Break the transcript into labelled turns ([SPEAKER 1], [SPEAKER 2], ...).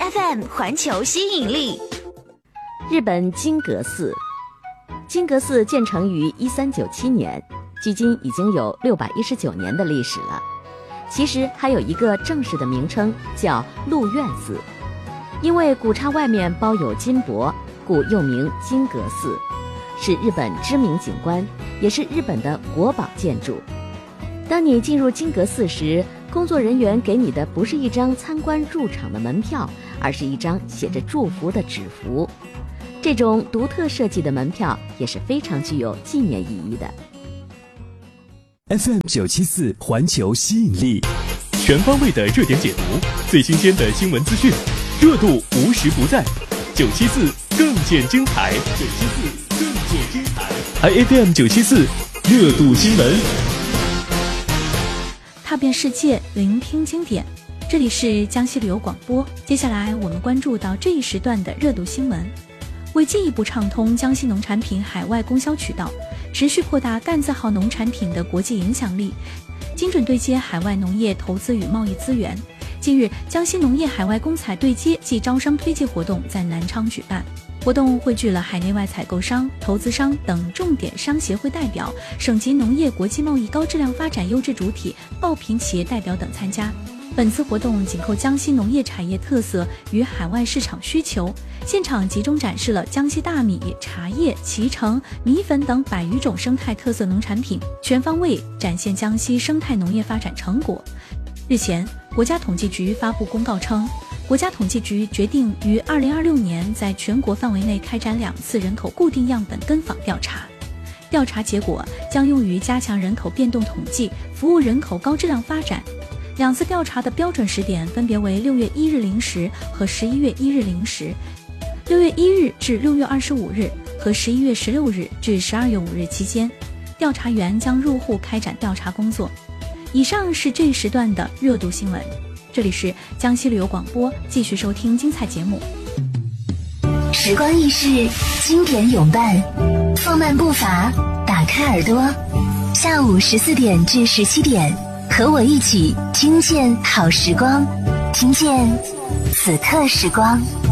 [SPEAKER 1] FM 环球吸引力。
[SPEAKER 2] 日本金阁寺，金阁寺建成于1397年，距今已经有619年的历史了。其实还有一个正式的名称叫鹿苑寺，因为古刹外面包有金箔，故又名金阁寺，是日本知名景观，也是日本的国宝建筑。当你进入金阁寺时，工作人员给你的不是一张参观入场的门票，而是一张写着祝福的纸符。这种独特设计的门票也是非常具有纪念意义的。
[SPEAKER 3] FM 974环球吸引力，
[SPEAKER 4] 全方位的热点解读，最新鲜的新闻资讯，热度无时不在。974更见精彩，974更见精彩。IFM 974热度新闻，
[SPEAKER 5] 踏遍世界，聆听经典。这里是江西旅游广播。接下来我们关注到这一时段的热度新闻。为进一步畅通江西农产品海外供销渠道，持续扩大赣字号农产品的国际影响力，精准对接海外农业投资与贸易资源。近日，江西农业海外公采对接暨招商推介活动在南昌举办。活动汇聚了海内外采购商、投资商等重点商协会代表、省级农业国际贸易高质量发展优质主体、报评企业代表等参加。本次活动紧扣江西农业产业特色与海外市场需求，现场集中展示了江西大米、茶叶、脐橙、米粉等100余种生态特色农产品，全方位展现江西生态农业发展成果。日前，国家统计局发布公告称，国家统计局决定于2026年在全国范围内开展2次人口固定样本跟访调查，调查结果将用于加强人口变动统计，服务人口高质量发展。2次调查的标准时点分别为6月1日零时和11月1日零时，6月1日至6月25日和11月16日至12月5日期间，调查员将入户开展调查工作。以上是这一时段的热度新闻，这里是江西旅游广播，继续收听精彩节目。
[SPEAKER 1] 时光易逝，经典永伴，放慢步伐，打开耳朵，下午14点至17点，和我一起听见好时光，听见此刻时光。